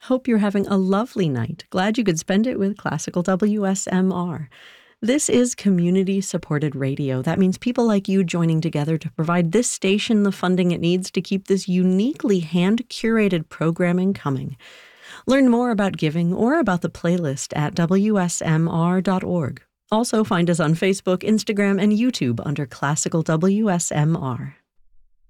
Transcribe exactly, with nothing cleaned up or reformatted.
Hope you're having a lovely night. Glad you could spend it with Classical W S M R. This is community-supported radio. That means people like you joining together to provide this station the funding it needs to keep this uniquely hand-curated programming coming. Learn more about giving or about the playlist at W S M R dot org. Also find us on Facebook, Instagram, and YouTube under Classical W S M R.